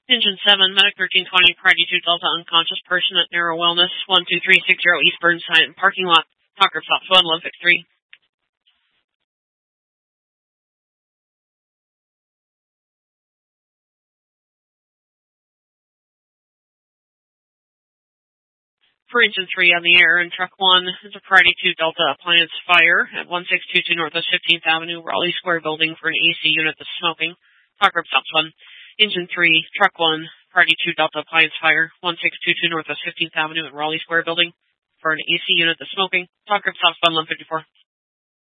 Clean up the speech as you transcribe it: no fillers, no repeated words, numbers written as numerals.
Engine 7, Medic 1320, Priority 2 Delta, unconscious person at Narrow Wellness, 12360 East Burnside, parking lot, Talker South 1, Olympic 3. For Engine 3 on the air, and Truck 1 is a Priority 2 Delta appliance fire at 1622 Northwest 15th Avenue, Raleigh Square building for an AC unit that's smoking. Talker South 1. Engine 3, Truck 1, Priority 2 Delta appliance fire, 1622 Northwest 15th Avenue at Raleigh Square building for an AC unit that's smoking. Talker South 1, 154.